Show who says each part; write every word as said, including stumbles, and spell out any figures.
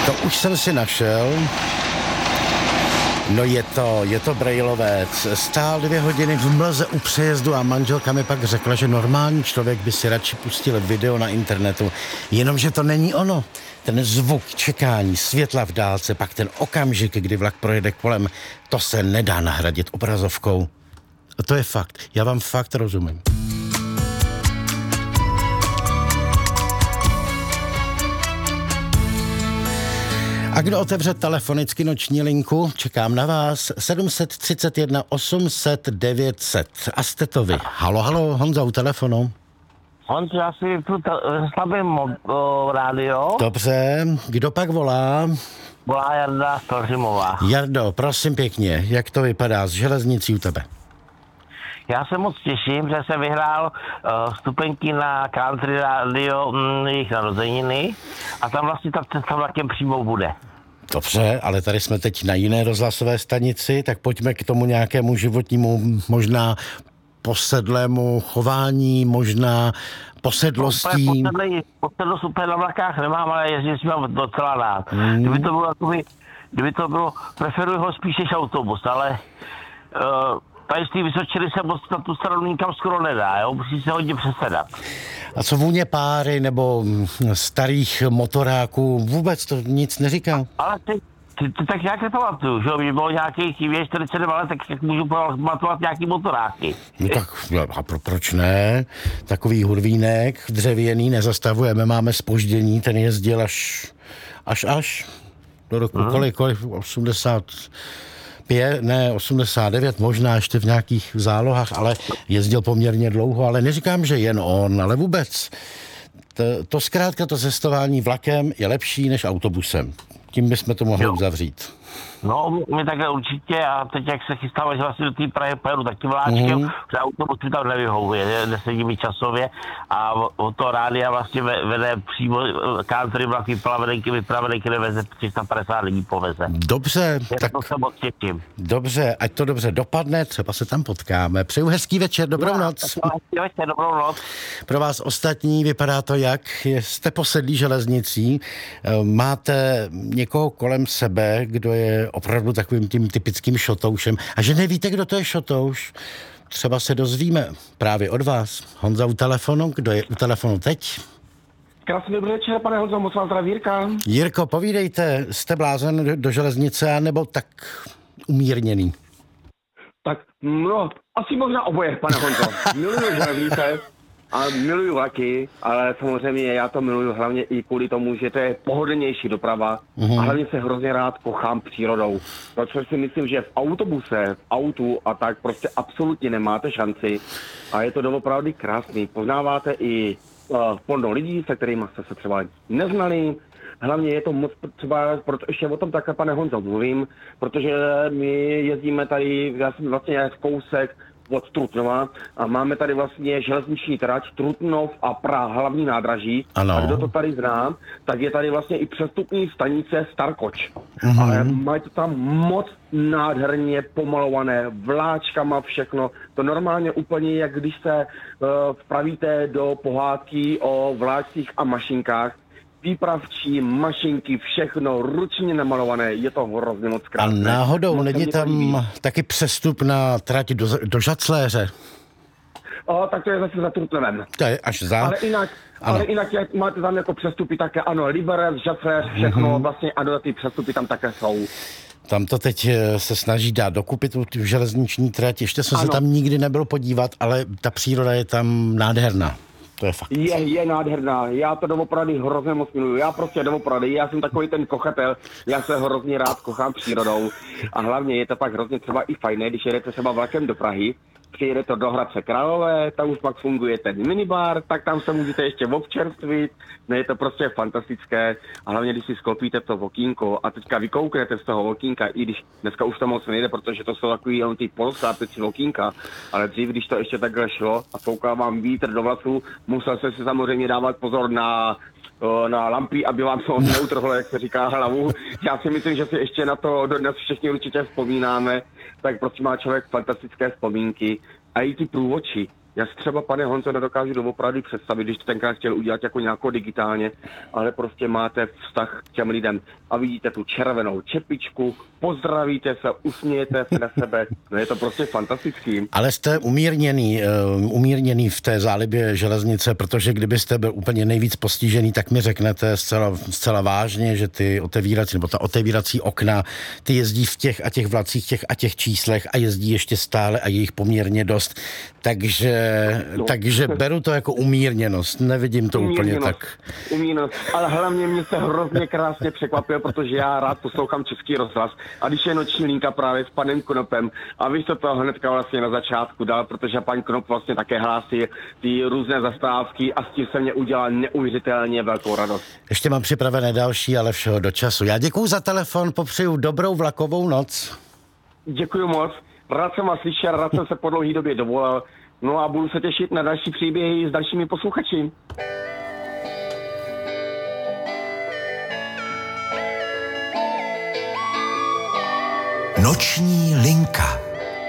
Speaker 1: To už jsem si našel. No je to, je to brejlovec. Stál dvě hodiny v mlze u přejezdu a manželka mi pak řekla, že normální člověk by si radši pustil video na internetu. Jenomže to není ono. Ten zvuk čekání, světla v dálce, pak ten okamžik, kdy vlak projede kolem, to se nedá nahradit obrazovkou. A to je fakt. Já vám fakt rozumím. A kdo otevře telefonicky noční linku, čekám na vás. sedm tři jedna osm set devět set. A jste to vy. Halo, halo, Honza u telefonu.
Speaker 2: Honzo, já si tu stavím rádio.
Speaker 1: Dobře, kdo pak volá?
Speaker 2: Volá Jarda Stolřimová.
Speaker 1: Jardo, prosím pěkně, jak to vypadá s železnicí u tebe?
Speaker 2: Já se moc těším, že jsem vyhrál uh, vstupenky na Country Radio mm, jejich narozeniny a tam vlastně ta cesta vlakem přímo bude.
Speaker 1: Dobře, ale tady jsme teď na jiné rozhlasové stanici, tak pojďme k tomu nějakému životnímu, možná posedlému chování, možná posedlostí.
Speaker 2: Posedlost úplně na vlakách nemám, ale jezdím si mám docela rád. Hmm. Kdyby to bylo takový, kdyby to bylo, preferuji ho spíš než autobus, ale uh, tady z té Vysočiny se moc na tu stranu nikam skoro nedá, jo? Musí se hodně přesedat.
Speaker 1: A co vůně páry nebo starých motoráků, vůbec to nic neříká?
Speaker 2: Ale ty, ty, ty tak nějak nepamatuju, že jo? Mě bylo nějakých čtyřicet dva let, tak jak můžu pamatovat nějaký motoráky.
Speaker 1: No tak, a pro, proč ne? Takový hurvínek dřevěný nezastavujeme, máme zpoždění, ten jezdil až, až, až do roku, hmm. kolik, kolik, osmdesát pět, ne, osmdesát devět, možná ještě v nějakých zálohách, ale jezdil poměrně dlouho, ale neříkám, že jen on, ale vůbec. To, to zkrátka, to cestování vlakem je lepší než autobusem. Tím bychom to mohli jo. uzavřít.
Speaker 2: No, my takhle určitě a teď, jak se chystáme, že vlastně do té Prahy pojedu taky vláčkem, mm. že autobus mi tam nevyhovuje, nesedí mi časově a od toho rádia vlastně vede přímo country vlak vyplavený, vypravený, který veze tři sta padesát lidí poveze.
Speaker 1: Dobře,
Speaker 2: je
Speaker 1: tak
Speaker 2: to se moc těším.
Speaker 1: Dobře, ať to dobře dopadne, třeba se tam potkáme. Přeju hezký večer, dobrou
Speaker 2: no,
Speaker 1: noc.
Speaker 2: Hezký večer, dobrou noc.
Speaker 1: Pro vás ostatní vypadá to jak? Jste posedlí železnicí, máte někoho kolem sebe, kdo je opravdu takovým tím typickým šotoušem. A že nevíte, kdo to je šotouš, třeba se dozvíme právě od vás. Honza u telefonu, kdo je u telefonu teď?
Speaker 3: Krásný dobrý večer, pane Honzo, moc vám zdraví Jirka.
Speaker 1: Jirko, povídejte, jste blázen do, do železnice, nebo tak umírněný?
Speaker 3: Tak, no, asi možná oboje, pane Honzo. Miluju železnice a miluju vlaky, ale samozřejmě já to miluju hlavně i kvůli tomu, že to je pohodlnější doprava uhum. a hlavně se hrozně rád kochám přírodou. Protože si myslím, že v autobuse, v autu a tak prostě absolutně nemáte šanci a je to doopravdy krásný. Poznáváte i uh, plno lidí, se kterými jste se třeba neznali. Hlavně je to moc třeba, proto ještě o tom takhle, pane Honzo, mluvím, protože my jezdíme tady, já jsem vlastně v kousek od Trutnova a máme tady vlastně železniční trať Trutnov a Praha, hlavní nádraží. Ano. A kdo to tady zná, tak je tady vlastně i přestupní stanice Starkoč. Mm-hmm. Ale mají to tam moc nádherně pomalované, vláčkama všechno. To normálně úplně, jak když se uh, vpravíte do pohádky o vláčcích a mašinkách. Výpravčí, mašinky, všechno ručně namalované, je to hrozně moc krásné.
Speaker 1: A náhodou
Speaker 3: moc
Speaker 1: není tam líbí. Taky přestup na trať do, do Žacléře?
Speaker 3: O, tak to je zase za Trutnovem.
Speaker 1: To je až za...
Speaker 3: Ale jinak, ale jinak je, máte tam jako přestupy také, ano, Liberec, Žacléř, všechno, mm-hmm. vlastně ano, ty přestupy tam také jsou.
Speaker 1: Tam to teď se snaží dát dokupy tu železniční trať, ještě jsem ano. se tam nikdy nebyl podívat, ale ta příroda je tam nádherná. To je fakt.
Speaker 3: Je, je nádherná. Já to doopravdy hrozně moc miluju. Já prostě doopravdy, já jsem takový ten kochatel, já se hrozně rád kochám přírodou. A hlavně je to pak hrozně třeba i fajné, když jedete třeba vlakem do Prahy, přijedete do Hradce Králové, tam už pak funguje ten minibar, tak tam se můžete ještě občerstvit, no je to prostě fantastické a hlavně když si sklopíte to okýnko a teďka vykouknete z toho okýnka, i když dneska už to moc nejde, protože to jsou takový jenom ty polostápecí okýnka, ale dřív, když to ještě takhle šlo a foukal vám vítr do vlasů, musel se si samozřejmě dávat pozor na na lampy, aby vám to neutrhlo, jak se říká, hlavu. Já si myslím, že si ještě na to dodnes všichni určitě vzpomínáme, tak prostě má člověk fantastické vzpomínky. A i ty průvodčí. Já si třeba, pane Honzo, nedokážu doopravdy představit, když to tenkrát chtěl udělat jako nějakou digitálně, ale prostě máte vztah k těm lidem a vidíte tu červenou čepičku, pozdravíte se, usmějete se na sebe, no je to prostě fantastický.
Speaker 1: Ale jste umírněný, uh, umírněný v té zálibě železnice, protože kdybyste byl úplně nejvíc postižený, tak mi řeknete zcela, zcela vážně, že ty otevírací, nebo ta otevírací okna, ty jezdí v těch a těch vlacích, těch a těch číslech a jezdí ještě stále a je jich poměrně dost. Takže, no. takže beru to jako umírněnost, nevidím to úplně tak.
Speaker 3: Umírněnost, ale hlavně mě se hrozně krásně překvapilo, protože já rád poslouchám Český rozhlas a když je noční linka právě s panem Knopem a vy jste to hnedka vlastně na začátku dal, protože pan Knop vlastně také hlásí ty různé zastávky a s tím se mě udělal neuvěřitelně velkou radost.
Speaker 1: Ještě mám připravené další, ale všeho do času. Já děkuju za telefon, popřeju dobrou vlakovou noc.
Speaker 3: Děkuju moc. Rád jsem vás slyšel, rád jsem se po dlouhé době dovolal. No a budu se těšit na další příběhy s dalšími posluchači.
Speaker 4: Noční linka.